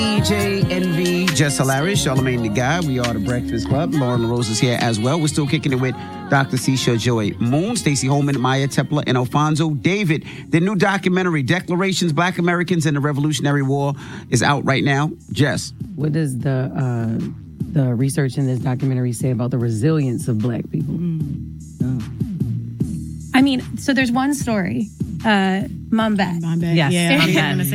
DJ Envy, Jess Hilarious, Charlamagne the Guy. We are the Breakfast Club. Lauren LaRose is here as well. We're still kicking it with Dr. Seisha Joy Moon, Stacey Holman, Maya Tepler, and Alfonso David. The new documentary, Declarations, Black Americans and the Revolutionary War, is out right now. Jess. What does the research in this documentary say about the resilience of Black people? I mean, so there's one story, Mom Bet. Yes. Yeah,